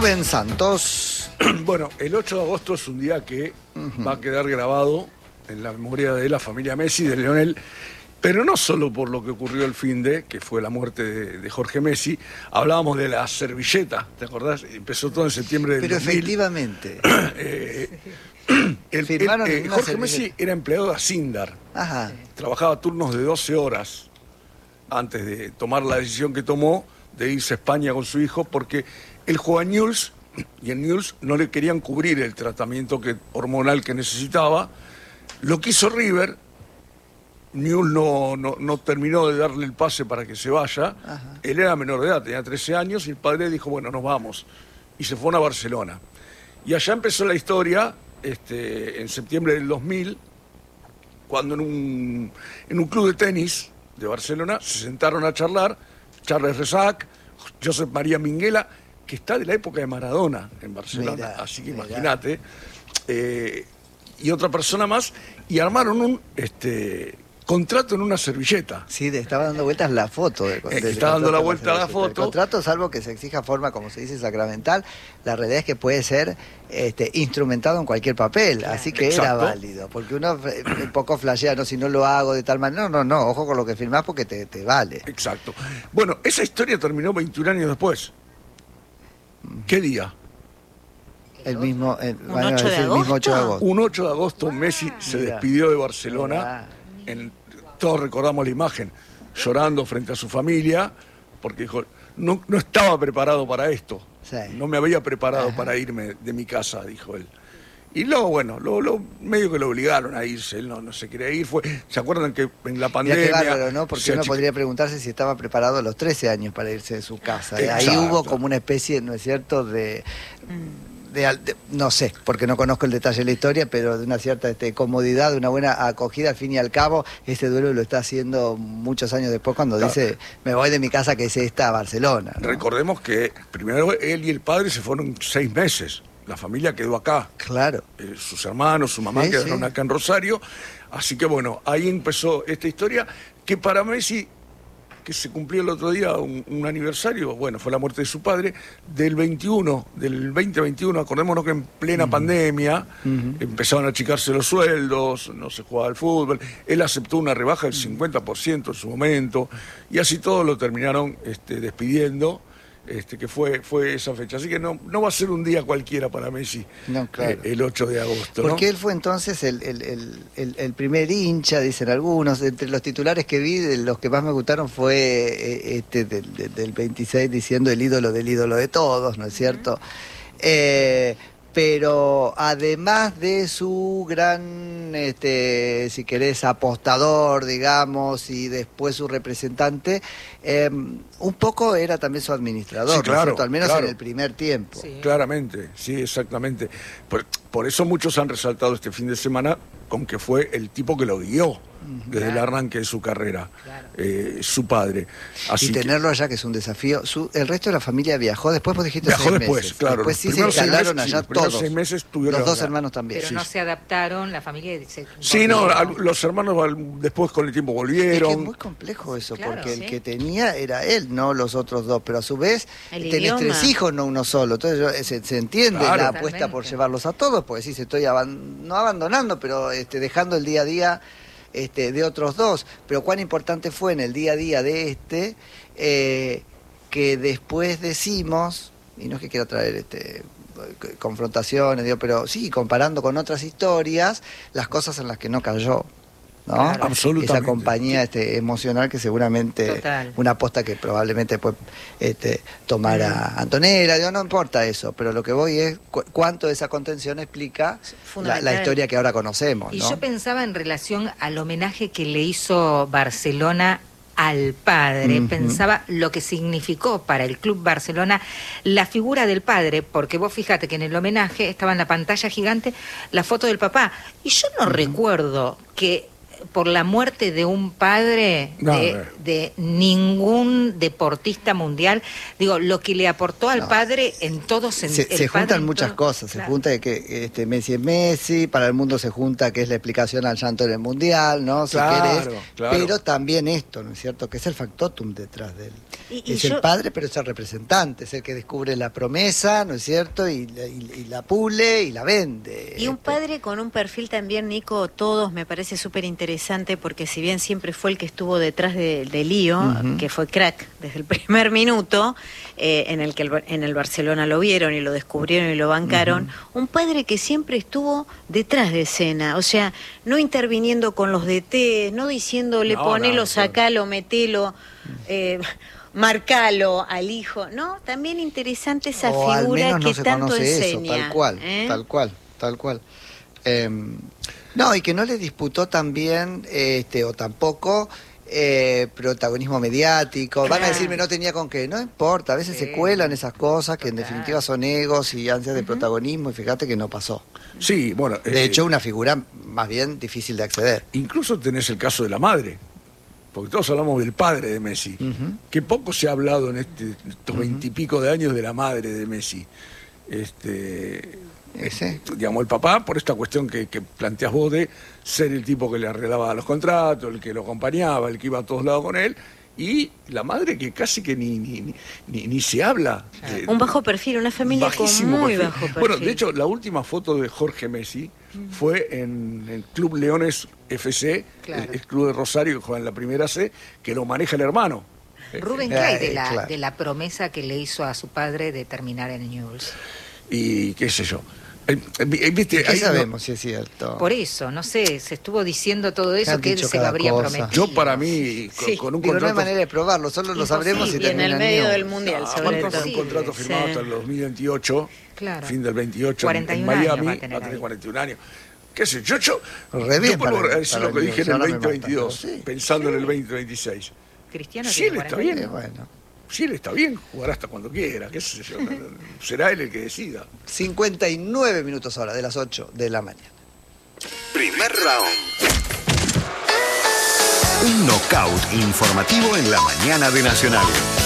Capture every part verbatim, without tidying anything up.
Rubén Santos. Bueno, el ocho de agosto es un día que uh-huh. va a quedar grabado en la memoria de la familia Messi, de Lionel, pero no solo por lo que ocurrió el fin de, que fue la muerte de, de Jorge Messi. Hablábamos de la servilleta, ¿te acordás? Empezó todo en septiembre del pero dos mil. Efectivamente. eh, el, el, el, eh, Jorge servilleta. Messi era empleado de Asindar. Ajá. Trabajaba turnos de doce horas antes de tomar la decisión que tomó de irse a España con su hijo, porque él jugaba en Newell's y en Newell's no le querían cubrir el tratamiento que, hormonal que necesitaba. Lo que hizo River, Newell's no, no, no terminó de darle el pase para que se vaya. Ajá. Él era menor de edad, tenía trece años, y el padre dijo, bueno, nos vamos. Y se fueron a Barcelona. Y allá empezó la historia, este, en septiembre del dos mil, cuando en un, en un club de tenis de Barcelona se sentaron a charlar Charles Rezac, Josep María Minguela, que está de la época de Maradona en Barcelona, mirá, así que imagínate, eh, y otra persona más, y armaron un este, contrato en una servilleta. Sí, estaba dando vueltas la foto. De, de, eh, está dando la vuelta a la foto. El contrato, salvo que se exija forma, como se dice, sacramental, la realidad es que puede ser este, instrumentado en cualquier papel, claro. Así que exacto. Era válido, porque uno un poco flashea, no, si no lo hago de tal manera, no, no, no, ojo con lo que firmás porque te, te vale. Exacto. Bueno, esa historia terminó veintiún años después. ¿Qué día? El mismo, el, ¿Un bueno, ocho de el mismo ocho de agosto. Un ocho de agosto Messi se Mira. despidió de Barcelona. En, todos recordamos la imagen, llorando frente a su familia, porque dijo, no, no estaba preparado para esto. Sí. No me había preparado Ajá. para irme de mi casa, dijo él. Y luego, bueno, lo, lo, medio que lo obligaron a irse, él no, no se quería ir. Fue, ¿se acuerdan que en la pandemia... Mirá qué bárbaro, ¿no? Porque uno podría preguntarse si estaba preparado a los trece años para irse de su casa. Exacto. Ahí hubo como una especie, ¿no es cierto?, de... De, de, no sé, porque no conozco el detalle de la historia, pero de una cierta este, comodidad, de una buena acogida, al fin y al cabo, este duelo lo está haciendo muchos años después cuando claro. dice, me voy de mi casa que es esta, Barcelona, ¿no? Recordemos que primero él y el padre se fueron seis meses, la familia quedó acá. Claro. Eh, sus hermanos, su mamá sí, quedaron sí. acá en Rosario, así que bueno, ahí empezó esta historia, que para Messi, que se cumplió el otro día un, un aniversario, bueno, fue la muerte de su padre, del veintiuno, del veinte veintiuno, acordémonos que en plena uh-huh. pandemia uh-huh. empezaron a achicarse los sueldos, no se jugaba al fútbol, él aceptó una rebaja del cincuenta por ciento en su momento, y así todo lo terminaron este, despidiendo, este, que fue, fue esa fecha. Así que no, no va a ser un día cualquiera para Messi, no, claro. eh, el ocho de agosto. Porque ¿no? él fue entonces el, el, el, el, el primer hincha, dicen algunos. Entre los titulares que vi, de los que más me gustaron fue eh, este del, del veintiséis diciendo el ídolo del ídolo de todos, ¿no es cierto? Uh-huh. Eh, pero además de su gran, este, si querés, apostador, digamos, y después su representante, eh, un poco era también su administrador, sí, claro, ¿no? Al menos claro. en el primer tiempo. Sí. Claramente, sí, exactamente. Por, por eso muchos han resaltado este fin de semana con que fue el tipo que lo guió desde claro. el arranque de su carrera, claro. eh, su padre. Así y tenerlo que, allá, que es un desafío. Su, el resto de la familia viajó después, vos dijiste viajó seis después, meses. claro. Después sí se instalaron meses, allá sí, todos. Seis meses tuvieron los dos allá. hermanos también. Pero sí, no sí. se adaptaron, la familia se... Sí, no, los hermanos después con el tiempo volvieron. Es que es muy complejo eso, claro, porque sí. el que tenía era él, no los otros dos. Pero a su vez el tenés idioma. tres hijos, no uno solo. Entonces se, se entiende claro. la apuesta por llevarlos a todos, porque sí, se estoy aban no abandonando, pero este, dejando el día a día... Este, de otros dos, pero cuán importante fue en el día a día de este, eh, que después decimos, y no es que quiera traer este, confrontaciones, digo, pero sí, comparando con otras historias, las cosas en las que no cayó, ¿no? Claro, absolutamente. Esa compañía este, emocional que seguramente, total. Una aposta que probablemente después este, tomara mm. Antonella, digo, no importa eso, pero lo que voy es cu cuánto de esa contención explica la, la historia que ahora conocemos, y ¿no? yo pensaba en relación al homenaje que le hizo Barcelona al padre, uh-huh. pensaba lo que significó para el Club Barcelona la figura del padre, porque vos fíjate que en el homenaje estaba en la pantalla gigante la foto del papá, y yo no uh-huh. recuerdo que por la muerte de un padre no, de, no. de ningún deportista mundial. Digo, lo que le aportó al No. padre en todos Se, el se padre juntan en muchas todo- cosas, claro. se junta de que este Messi es Messi, para el mundo se junta que es la explicación al llanto en el mundial, ¿no? Si Claro, querés, claro. pero también esto, ¿no es cierto? Que es el factotum detrás de él. Y- y es yo- el padre, pero es el representante, es el que descubre la promesa, ¿no es cierto? Y, la- y- y la pule y la vende. Y un Este, padre con un perfil también, Nico, todos me parece súper interesante porque si bien siempre fue el que estuvo detrás de, de Lío, Ujú. que fue crack desde el primer minuto, eh, en el que el, en el Barcelona lo vieron y lo descubrieron y lo bancaron, un padre que siempre estuvo detrás de escena, o sea, no interviniendo con los D T, no diciéndole No, ponelo, no, sacalo, metelo, eh, marcalo al hijo, ¿no? También interesante esa o al figura menos no que se tanto conoce enseña. eso, tal cual, ¿eh? tal cual, tal cual. Eh, no, y que no le disputó también, este, o tampoco, eh, protagonismo mediático. Van a Claro. decirme no tenía con qué, no importa, a veces Sí. se cuelan esas cosas que en Total. definitiva son egos y ansias de protagonismo, y fíjate que no pasó. Sí, bueno. De eh, hecho, una figura más bien difícil de acceder. Incluso tenés el caso de la madre, porque todos hablamos del padre de Messi, Ujú. que poco se ha hablado en este, estos veintipico de años de la madre de Messi. Este, Ese. digamos, el papá, por esta cuestión que, que planteas vos de ser el tipo que le arreglaba los contratos, el que lo acompañaba, el que iba a todos lados con él, y la madre que casi que ni, ni, ni, ni, ni se habla. de- Un bajo perfil, una familia con Bajísimo muy perfil. bajo perfil. Bueno, de hecho, la última foto de Jorge Messi fue en el Club Leones F C, Claro. el, el club de Rosario que juega en la primera C, que lo maneja el hermano. Rubén Eh, Clay, de la, claro. de la promesa que le hizo a su padre de terminar en Newell's. Y qué sé yo. Eh, eh, ¿viste? ¿Qué Ahí no- sabemos si es cierto? Por eso, no sé, se estuvo diciendo todo eso Han que él dicho se lo cada habría cosa. prometido. yo para mí, con, Sí. con un Digo, no hay contrato... manera de probarlo, solo lo sabremos si y en termina el en medio Newell's. del mundial, Ah, sobre aparte todo. con un contrato Sí. firmado hasta el dos mil veintiocho, Claro. fin del veintiocho, en- cuarenta y en un años Miami, va a tener ahí. cuarenta y un años. ¿Qué sé yo? Yo, Re bien yo vuelvo para- a decir para lo que el dije en el Newell's, ahora me veinte matan, veintidós, pero sí. pensando en el veinte veintiséis. Cristiano Sí, tiene él está cuarenta y bien. Eh, bueno. Si él está bien, jugará hasta cuando quiera, qué sé yo. Será él el que decida. cincuenta y nueve minutos ahora, de las ocho de la mañana. Primer round. Un knockout informativo en la mañana de Nacional.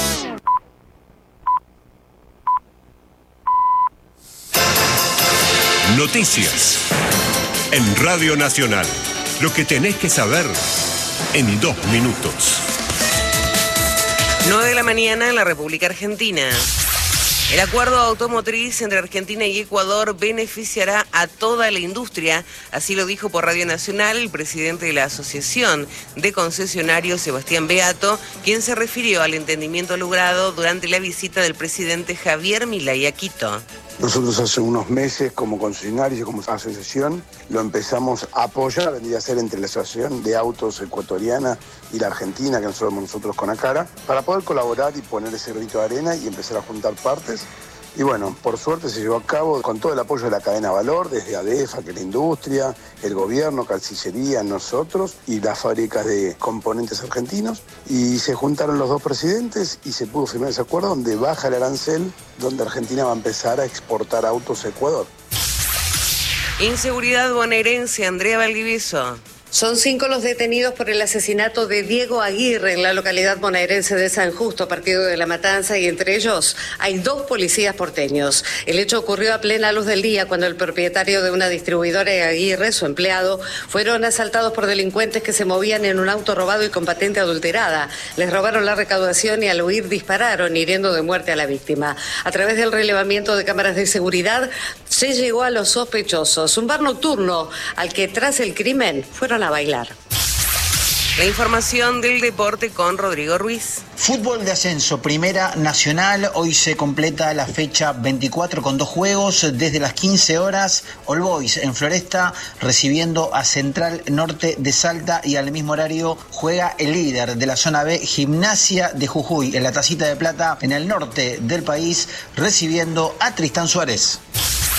Noticias. En Radio Nacional. Lo que tenés que saber en dos minutos. nueve de la mañana en la República Argentina. El acuerdo automotriz entre Argentina y Ecuador beneficiará a toda la industria, así lo dijo por Radio Nacional el presidente de la Asociación de Concesionarios, Sebastián Beato, quien se refirió al entendimiento logrado durante la visita del presidente Javier Milei a Quito. Nosotros hace unos meses como concesionarios y como asociación lo empezamos a apoyar, vendría a ser entre la Asociación de Autos Ecuatoriana y la Argentina, que nosotros somos nosotros con Acara, para poder colaborar y poner ese granito de arena y empezar a juntar partes. Y bueno, por suerte se llevó a cabo con todo el apoyo de la cadena Valor, desde ADEFA, que es la industria, el gobierno, Cancillería, nosotros y las fábricas de componentes argentinos. Y se juntaron los dos presidentes y se pudo firmar ese acuerdo donde baja el arancel, donde Argentina va a empezar a exportar autos a Ecuador. Inseguridad bonaerense, Andrea Valdivieso. Son cinco los detenidos por el asesinato de Diego Aguirre en la localidad bonaerense de San Justo, partido de La Matanza, y entre ellos hay dos policías porteños. El hecho ocurrió a plena luz del día cuando el propietario de una distribuidora de Aguirre, su empleado, fueron asaltados por delincuentes que se movían en un auto robado y con patente adulterada. Les robaron la recaudación y al huir dispararon, hiriendo de muerte a la víctima. A través del relevamiento de cámaras de seguridad se llegó a los sospechosos. Un bar nocturno al que tras el crimen fueron a bailar. La información del deporte con Rodrigo Ruiz. Fútbol de ascenso, Primera Nacional. Hoy se completa la fecha veinticuatro con dos juegos. Desde las quince horas, All Boys en Floresta recibiendo a Central Norte de Salta, y al mismo horario juega el líder de la zona B, Gimnasia de Jujuy, en la Tacita de Plata, en el norte del país, recibiendo a Tristán Suárez.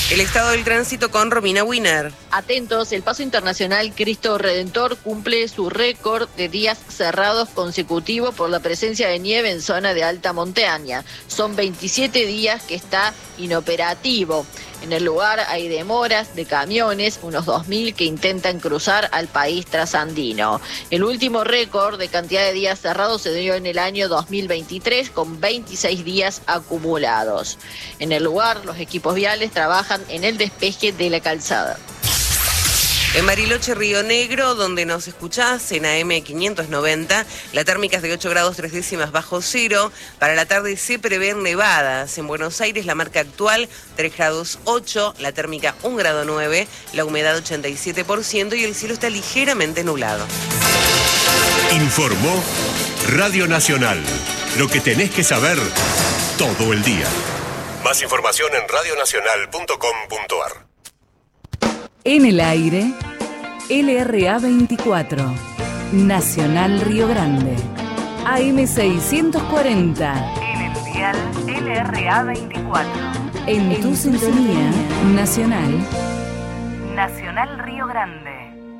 El estado del tránsito con Romina Wiener. Atentos, el Paso Internacional Cristo Redentor cumple su récord de días cerrados consecutivos por la presencia de nieve en zona de alta montaña. Son veintisiete días que está inoperativo. En el lugar hay demoras de camiones, unos dos mil que intentan cruzar al país trasandino. El último récord de cantidad de días cerrados se dio en el año dos mil veintitrés con veintiséis días acumulados. En el lugar, los equipos viales trabajan en el despeje de la calzada. En Bariloche, Río Negro, donde nos escuchás en A M quinientos noventa, la térmica es de ocho grados tres décimas bajo cero. Para la tarde se prevén nevadas. En Buenos Aires, la marca actual tres grados ocho, la térmica un grado nueve, la humedad ochenta y siete por ciento y el cielo está ligeramente nublado. Informó Radio Nacional. Lo que tenés que saber todo el día. Más información en radio nacional punto com punto a r. En el aire, L R A veinticuatro, Nacional Río Grande, A M seiscientos cuarenta. En el dial L R A veinticuatro. En, en tu sintonía, Nacional, Nacional Río Grande.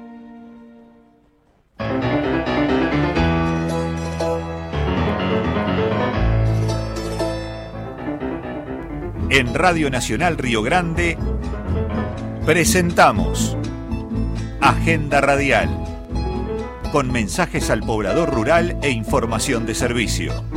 En Radio Nacional Río Grande presentamos Agenda Radial, con mensajes al poblador rural e información de servicio.